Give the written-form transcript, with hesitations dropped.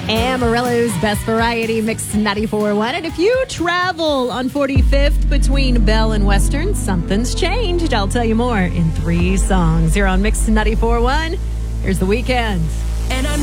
Amarillo's Best Variety Mix 94.1. And if you travel on 45th between Bell and Western, something's changed. I'll tell you more in 3 songs. Here on Mix 94.1, here's The Weeknd. And I'm